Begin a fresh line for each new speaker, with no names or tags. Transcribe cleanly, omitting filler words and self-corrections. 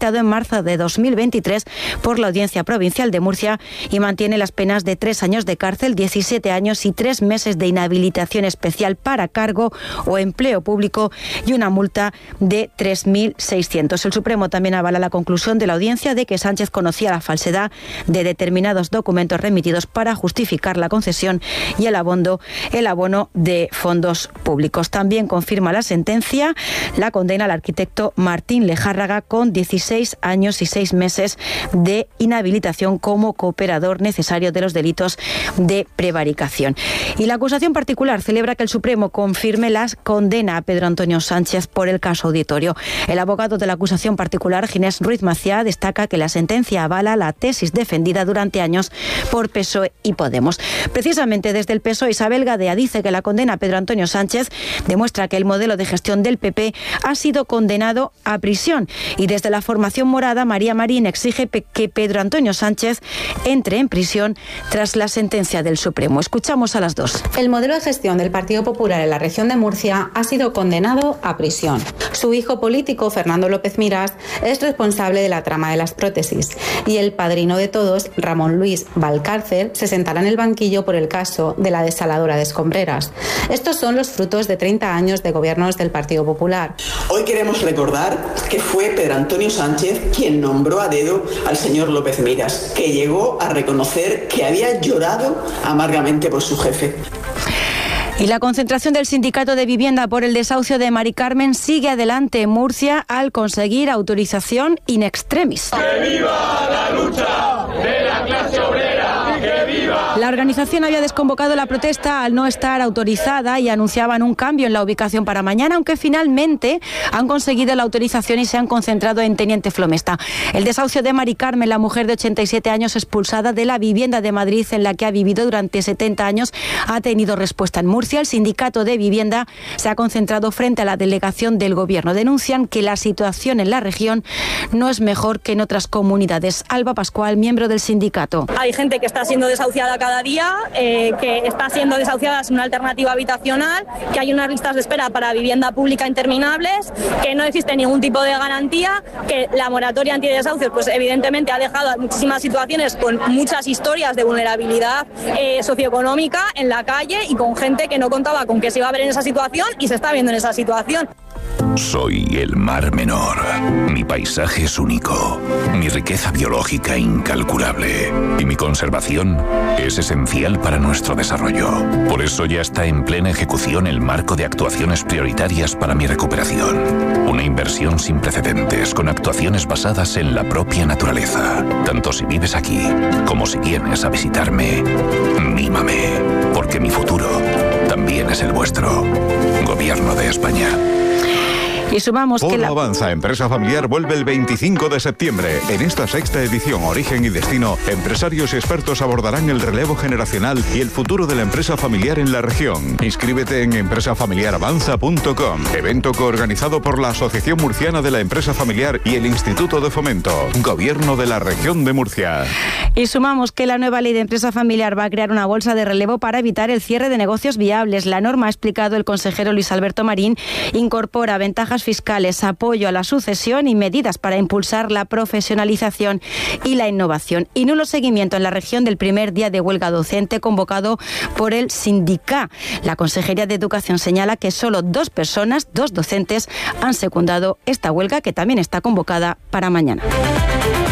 dictado en marzo de 2023 por la Audiencia Provincial de Murcia y mantiene las penas de 3 años de cárcel, 17 años y 3 meses de inhabilitación especial para cargo o empleo público y una multa de 3.600. El Supremo también avala la conclusión de la audiencia de que Sánchez conocía la falsedad de determinados documentos remitidos para justificar la concesión y el abono de fondos públicos. También confirma la sentencia la condena al arquitecto Martín Lejárraga con 16 años y 6 meses de inhabilitación como cooperador necesario de los delitos de prevaricación. Y la acusación particular celebra que el Supremo confirme la condena a Pedro Antonio Sánchez por el caso Auditorio. El abogado de la acusación particular, Ginés Ruiz Maciá, destaca que la sentencia avala la tesis defendida durante años por PSOE y Podemos. Precisamente desde el PSOE, Isabel Gadea dice que la condena a Pedro Antonio Sánchez demuestra que el modelo de gestión del PP ha sido condenado a prisión. Y desde la formación morada, María Marín exige que Pedro Antonio Sánchez entre en prisión tras la sentencia del Supremo. Escuchamos a las dos.
El modelo de gestión del Partido Popular en la región de Murcia ha sido condenado a prisión. Su hijo político, Fernando López Miras, es responsable de la trama de las prótesis y el padrino de todos, Ramón Luis Valcárcel, se sentará en el banquillo por el caso de la desaladora de Escombreras. Estos son los frutos de 30 años de gobiernos del Partido Popular.
Hoy queremos recordar que fue Pedro Antonio Sánchez quien nombró a dedo al señor López Miras, que llegó a reconocer que había llorado amargamente por su jefe.
Y la concentración del Sindicato de Vivienda por el desahucio de Mari Carmen sigue adelante en Murcia al conseguir autorización in extremis.
¡Que viva la lucha de la clase obrera! ¡Que viva!
La organización había desconvocado la protesta al no estar autorizada y anunciaban un cambio en la ubicación para mañana, aunque finalmente han conseguido la autorización y se han concentrado en Teniente Flomesta. El desahucio de Mari Carmen, la mujer de 87 años expulsada de la vivienda de Madrid en la que ha vivido durante 70 años, ha tenido respuesta en Murcia. El Sindicato de Vivienda se ha concentrado frente a la delegación del Gobierno. Denuncian que la situación en la región no es mejor que en otras comunidades. Alba Pascual, miembro del sindicato.
Hay gente que está siendo desahuciada cada día, que está siendo desahuciada sin una alternativa habitacional, que hay unas listas de espera para vivienda pública interminables, que no existe ningún tipo de garantía, que la moratoria antidesahucios pues evidentemente ha dejado muchísimas situaciones con muchas historias de vulnerabilidad socioeconómica en la calle y con gente que no contaba con que se iba a ver en esa situación y se está viendo en esa situación.
Soy el Mar Menor. Mi paisaje es único, mi riqueza biológica incalculable y mi conservación es esencial para nuestro desarrollo. Por eso ya está en plena ejecución el marco de actuaciones prioritarias para mi recuperación. Una inversión sin precedentes con actuaciones basadas en la propia naturaleza. Tanto si vives aquí como si vienes a visitarme, mímame, porque mi futuro también es el vuestro. Gobierno de España.
Y sumamos que
Polo Avanza Empresa Familiar vuelve el 25 de septiembre. En esta sexta edición Origen y Destino, empresarios y expertos abordarán el relevo generacional y el futuro de la empresa familiar en la región. Inscríbete en empresafamiliaravanza.com. Evento coorganizado por la Asociación Murciana de la Empresa Familiar y el Instituto de Fomento. Gobierno de la Región de Murcia.
Y sumamos que la nueva ley de empresa familiar va a crear una bolsa de relevo para evitar el cierre de negocios viables. La norma, ha explicado el consejero Luis Alberto Marín, incorpora ventajas fiscales, apoyo a la sucesión y medidas para impulsar la profesionalización y la innovación. Y nulo seguimiento en la región del primer día de huelga docente convocado por el Sindicat. La Consejería de Educación señala que solo 2 docentes, han secundado esta huelga, que también está convocada para mañana.